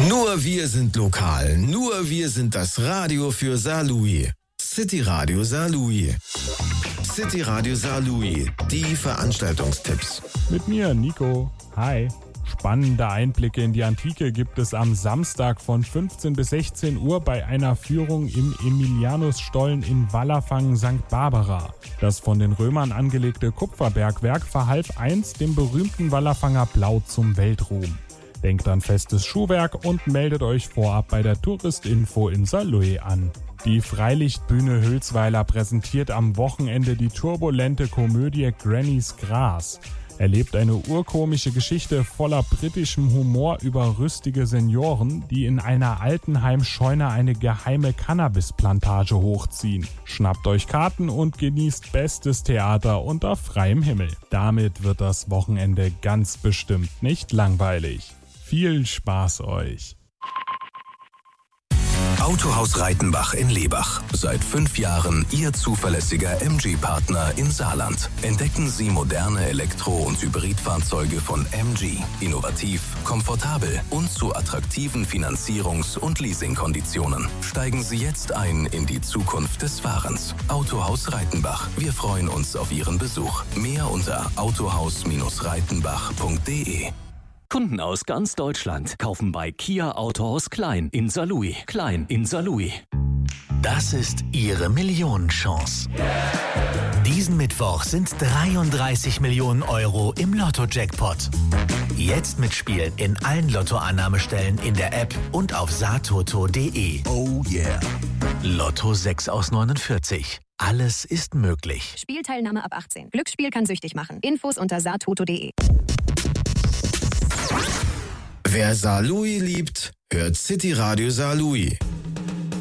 Nur wir sind lokal, nur wir sind das Radio für Saarlouis. City Radio Saarlouis. City Radio Saarlouis, die Veranstaltungstipps. Mit mir, Nico. Hi. Spannende Einblicke in die Antike gibt es am Samstag von 15 bis 16 Uhr bei einer Führung im Emilianusstollen in Wallerfangen St. Barbara. Das von den Römern angelegte Kupferbergwerk verhalf einst dem berühmten Wallerfanger Blau zum Weltruhm. Denkt an festes Schuhwerk und meldet euch vorab bei der Touristinfo in Saarlouis an. Die Freilichtbühne Hülsweiler präsentiert am Wochenende die turbulente Komödie Granny's Gras. Erlebt eine urkomische Geschichte voller britischem Humor über rüstige Senioren, die in einer Altenheimscheune eine geheime Cannabisplantage hochziehen. Schnappt euch Karten und genießt bestes Theater unter freiem Himmel. Damit wird das Wochenende ganz bestimmt nicht langweilig. Viel Spaß euch! Autohaus Reitenbach in Lebach. Seit 5 Jahren Ihr zuverlässiger MG-Partner in Saarland. Entdecken Sie moderne Elektro- und Hybridfahrzeuge von MG. Innovativ, komfortabel und zu attraktiven Finanzierungs- und Leasingkonditionen. Steigen Sie jetzt ein in die Zukunft des Fahrens. Autohaus Reitenbach. Wir freuen uns auf Ihren Besuch. Mehr unter autohaus-reitenbach.de. Kunden aus ganz Deutschland kaufen bei Kia Autohaus Klein in Saarlouis. Klein in Saarlouis. Das ist Ihre Millionenchance. Diesen Mittwoch sind 33 Millionen Euro im Lotto-Jackpot. Jetzt mitspielen in allen Lottoannahmestellen in der App und auf saartoto.de. Oh yeah. Lotto 6 aus 49. Alles ist möglich. Spielteilnahme ab 18. Glücksspiel kann süchtig machen. Infos unter saartoto.de. Wer Saarlouis liebt, hört City Radio Saarlouis.